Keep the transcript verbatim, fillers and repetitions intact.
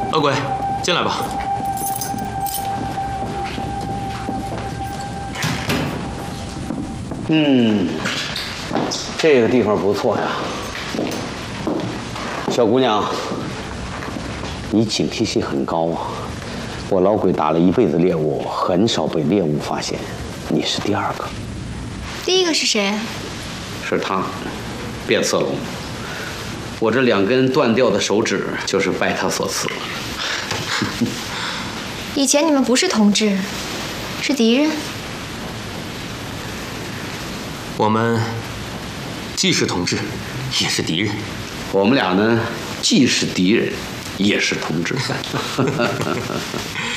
恶鬼，进来吧。 嗯，这个地方不错呀。小姑娘，你警惕性很高啊。我老鬼打了一辈子猎物，很少被猎物发现，你是第二个。 第一个是谁？ 是他，变色龙。我这两根断掉的手指就是拜他所赐。 以前你们不是同志，是敌人。 我们既是同志，也是敌人。 我们俩呢，既是敌人，也是同志。